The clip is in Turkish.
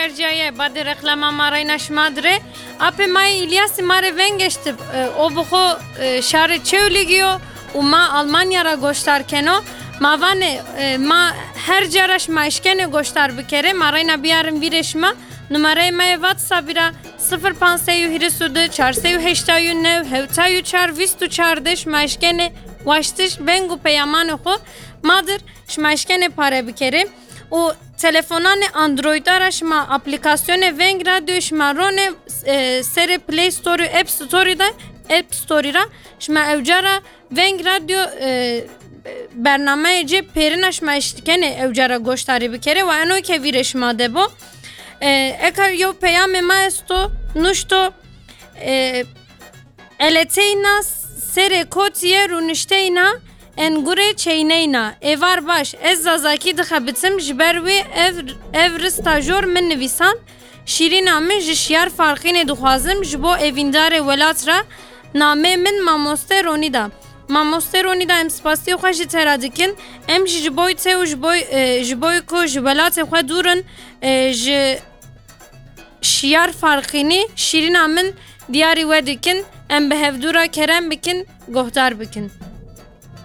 Ercaya badı reklama marayna şmadre. Ape may İlyas mare vengeştip. O buxo şarı çevligiyo. Ma Almanya'ra goştarkeno. Ma vane ma her caraş ma işkene goştar bir kere. Marayna biyarın vireşma. Numarayı maya WhatsApp'ira 05 hirisudu 489 hevtayu çar vistu çardeş ma işkene vaştış vengu peyamanı xo. Madır şma işkene pare bir kere. O telefonane Android araşma aplikasyonu Veng Radyo şma rone sere Play Store App Store'ra şma evcara Veng Radyo bernamece perina şma işkene evcara goştari bir kere ve eno ke virişma debo ekar yo peyame maesto nuşto eleteyna sere kotiye runişteyna engure çeyneyna evar baş ez zazaki dixebitim jiber ve ev stajyor min nivisan şirina min jişyar farkine dixwazim ji bo evîndare welatra name min mamoste ronida mamoste ronida em spasiyo xwe ji te ra dikin em ji boy te û ji boy ku ji welatê xwe durin ji şiyar farkînî şîrîna min diyarî we dikin em bi hevdûra kerem bikin gohdar bikin.